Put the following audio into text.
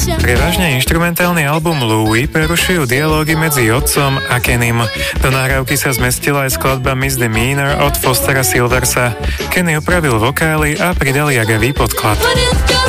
Prevažne inštrumentálny album Louie prerušujú dialógy medzi otcom a Kenym. Do nahrávky sa zmestila aj skladba Miss Demeanor od Fostera Silversa. Kenny opravil vokály a pridal jagavý podklad.